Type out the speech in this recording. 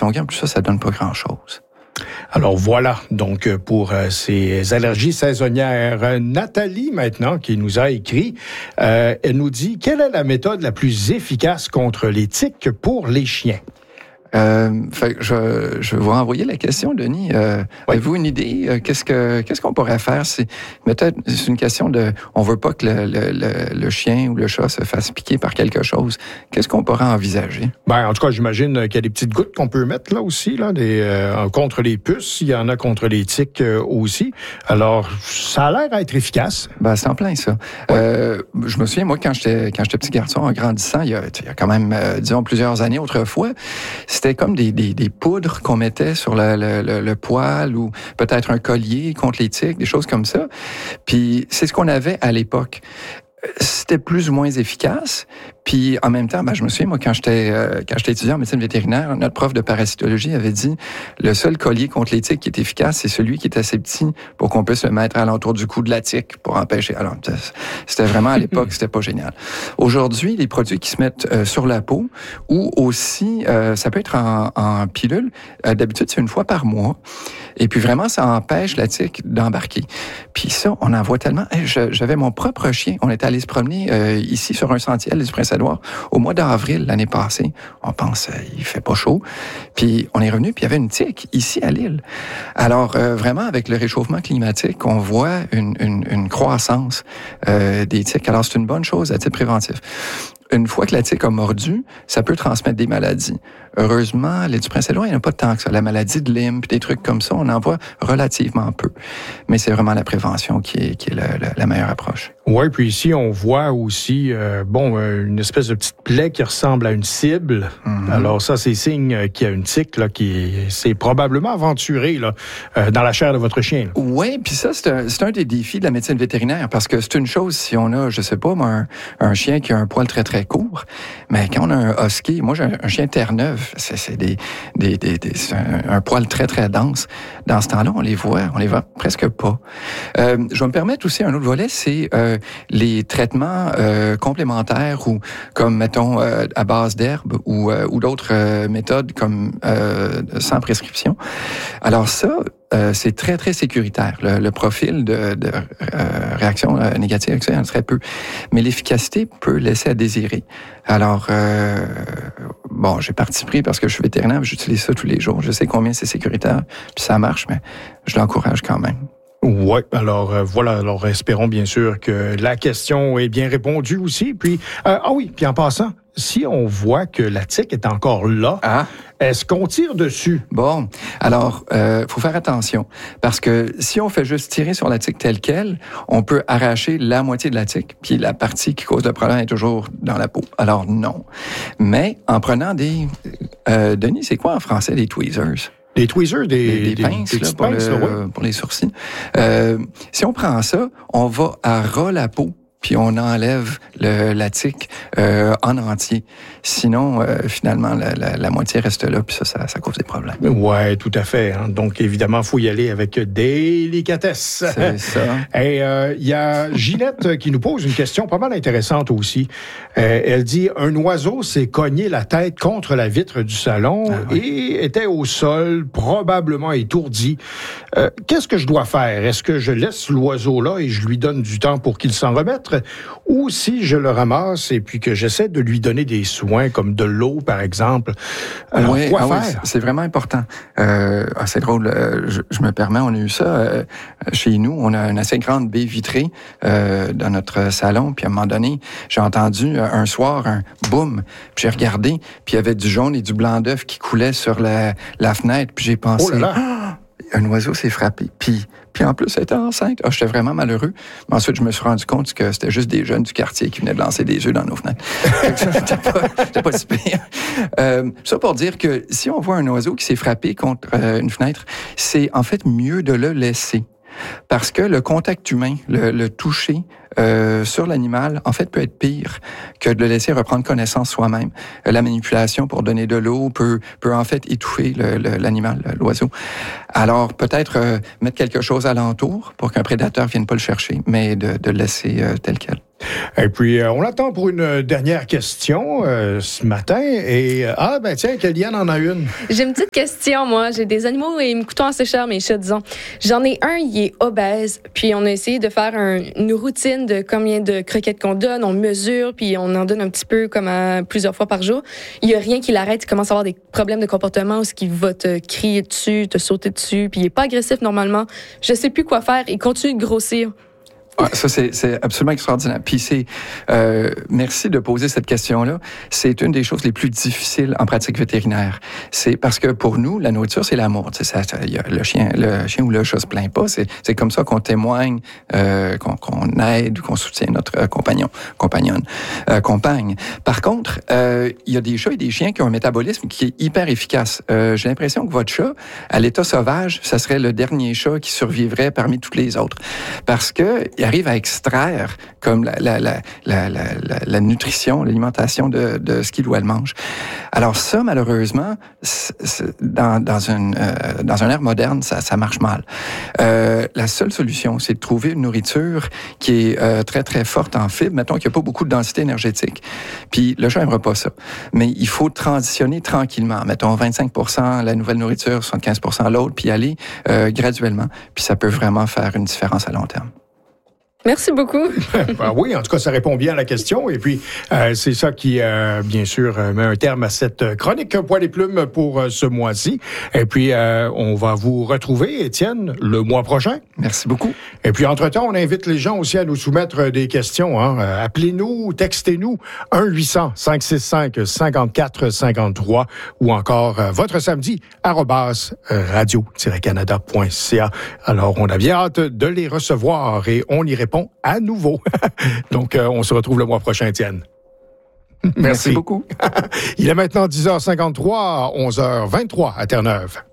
si on regarde tout ça, ça donne pas grand-chose. Alors voilà, donc pour ces allergies saisonnières. Nathalie, maintenant, qui nous a écrit, elle nous dit, quelle est la méthode la plus efficace contre les tiques pour les chiens? Je vais vous renvoyer la question, Denis. Oui. Avez-vous une idée? Qu'est-ce qu'on pourrait faire? C'est une question de... On veut pas que le chien ou le chat se fasse piquer par quelque chose. Qu'est-ce qu'on pourrait envisager? En tout cas, j'imagine qu'il y a des petites gouttes qu'on peut mettre là aussi, là, contre les puces. Il y en a contre les tiques aussi. Alors, ça a l'air d'être efficace. C'est en plein, ça. Oui. Je me souviens, moi, quand j'étais petit garçon, en grandissant, il y a quand même, disons, plusieurs années autrefois, c'était comme des poudres qu'on mettait sur le poil ou peut-être un collier contre les tiques, des choses comme ça. Puis c'est ce qu'on avait à l'époque. C'était plus ou moins efficace. Puis en même temps, je me souviens, moi, quand j'étais étudiant en médecine vétérinaire, notre prof de parasitologie avait dit le seul collier contre les tiques qui est efficace, c'est celui qui est assez petit pour qu'on puisse le mettre à l'entour du cou de la tique pour empêcher. Alors, c'était vraiment à l'époque, c'était pas génial. Aujourd'hui, les produits qui se mettent sur la peau ou aussi, ça peut être en pilule, d'habitude, c'est une fois par mois. Et puis vraiment, ça empêche la tique d'embarquer. Puis ça, on en voit tellement. J'avais mon propre chien. On était allé se promener ici sur un sentier, l'île du Prince-Édouard, au mois d'avril l'année passée. On pense, il fait pas chaud. Puis on est revenu, puis il y avait une tique ici à l'île. Alors vraiment, avec le réchauffement climatique, on voit une croissance des tiques. Alors c'est une bonne chose à titre préventif. Une fois que la tique a mordu, ça peut transmettre des maladies. Heureusement, l'île du Prince-Édouard, il n'y en a pas tant que ça. La maladie de Lyme, puis des trucs comme ça, on en voit relativement peu. Mais c'est vraiment la prévention qui est la meilleure approche. Oui, puis ici, on voit aussi, une espèce de petite plaie qui ressemble à une cible. Mm-hmm. Alors ça, c'est signe qu'il y a une tique là, qui s'est probablement aventurée là, dans la chair de votre chien. Oui, puis ça, c'est un des défis de la médecine vétérinaire, parce que c'est une chose si on a, je sais pas, un chien qui a un poil très, très court, mais quand on a un husky, moi j'ai un chien Terre-Neuve, c'est un poil très, très dense. Dans ce temps-là, on les voit presque pas. Je vais me permettre aussi un autre volet, c'est les traitements complémentaires ou comme, mettons, à base d'herbe ou d'autres méthodes comme sans prescription. Alors ça, c'est très, très sécuritaire. Le profil de réaction négative, il y en a très peu. Mais l'efficacité peut laisser à désirer. Alors, j'ai parti pris parce que je suis vétérinaire, j'utilise ça tous les jours. Je sais combien c'est sécuritaire, puis ça marche, mais je l'encourage quand même. Oui, alors voilà, alors espérons bien sûr que la question est bien répondue aussi. Puis, puis en passant, si on voit que la tique est encore là, est-ce qu'on tire dessus? Bon, alors, faut faire attention, parce que si on fait juste tirer sur la tique telle quelle, on peut arracher la moitié de la tique, puis la partie qui cause le problème est toujours dans la peau. Alors non. Mais en prenant des... Denis, c'est quoi en français des tweezers? Des tweezers, des pinces, petites là, pinces, pour les sourcils. Si on prend ça, on va à ras la peau, puis on enlève la tique en entier. Sinon, finalement, la moitié reste là, puis ça cause des problèmes. Oui, tout à fait. Hein. Donc, évidemment, il faut y aller avec délicatesse. C'est ça. Et il y a Ginette qui nous pose une question pas mal intéressante aussi. Elle dit, un oiseau s'est cogné la tête contre la vitre du salon et était au sol, probablement étourdi. Qu'est-ce que je dois faire? Est-ce que je laisse l'oiseau là et je lui donne du temps pour qu'il s'en remette? Ou si je le ramasse et puis que j'essaie de lui donner des soins comme de l'eau, par exemple. Alors, quoi faire? C'est vraiment important. C'est drôle, je me permets, on a eu ça chez nous. On a une assez grande baie vitrée dans notre salon. Puis à un moment donné, j'ai entendu un soir un boum. Puis j'ai regardé, puis il y avait du jaune et du blanc d'œuf qui coulait sur la fenêtre. Puis j'ai pensé... Oh là là! Un oiseau s'est frappé. Puis en plus, elle était enceinte. J'étais vraiment malheureux. Mais ensuite, je me suis rendu compte que c'était juste des jeunes du quartier qui venaient de lancer des œufs dans nos fenêtres. C'était pas si pire. Ça pour dire que si on voit un oiseau qui s'est frappé contre une fenêtre, c'est en fait mieux de le laisser. Parce que le contact humain, le toucher sur l'animal, en fait, peut être pire que de le laisser reprendre connaissance soi-même. La manipulation pour donner de l'eau peut en fait étouffer l'animal, l'oiseau. Alors, peut-être mettre quelque chose alentour pour qu'un prédateur vienne pas le chercher, mais de le laisser tel quel. Et puis, on attend pour une dernière question ce matin. Et, tiens, Kéliane en a une. J'ai une petite question, moi. J'ai des animaux et ils me coûtent assez cher, mes chats, disons. J'en ai un, il est obèse. Puis, on a essayé de faire une routine de combien de croquettes qu'on donne. On mesure, puis on en donne un petit peu comme plusieurs fois par jour. Il n'y a rien qui l'arrête. Il commence à avoir des problèmes de comportement où il va te crier dessus, te sauter dessus. Puis, il n'est pas agressif normalement. Je ne sais plus quoi faire. Il continue de grossir. Ça, c'est absolument extraordinaire. Puis merci de poser cette question-là. C'est une des choses les plus difficiles en pratique vétérinaire. C'est parce que pour nous, la nourriture, c'est l'amour. Le chien ou le chat se plaint pas. C'est comme ça qu'on témoigne, qu'on aide ou qu'on soutient notre compagne. Par contre, il y a des chats et des chiens qui ont un métabolisme qui est hyper efficace. J'ai l'impression que votre chat, à l'état sauvage, ça serait le dernier chat qui survivrait parmi tous les autres. Parce que il arrive à extraire comme la nutrition, l'alimentation de ce qu'il ou elle mange. Alors ça, malheureusement, dans un ère moderne, ça marche mal. La seule solution, c'est de trouver une nourriture qui est très, très forte en fibres. Mettons qu'il n'y a pas beaucoup de densité énergétique. Puis le chat n'aimera pas ça. Mais il faut transitionner tranquillement. Mettons 25% la nouvelle nourriture, 75% l'autre, puis aller graduellement. Puis ça peut vraiment faire une différence à long terme. Merci beaucoup. Oui, en tout cas, ça répond bien à la question. Et puis, c'est ça qui, bien sûr, met un terme à cette chronique Poil et Plumes pour ce mois-ci. Et puis, on va vous retrouver, Étienne, le mois prochain. Merci beaucoup. Et puis, entre-temps, on invite les gens aussi à nous soumettre des questions. Appelez-nous, textez-nous 1-800-565-5453 ou encore votre samedi @radio-canada.ca. Alors, on a bien hâte de les recevoir et on y répond à nouveau. Donc, on se retrouve le mois prochain, Étienne. Merci beaucoup. Il est maintenant 10h53, 11h23 à Terre-Neuve.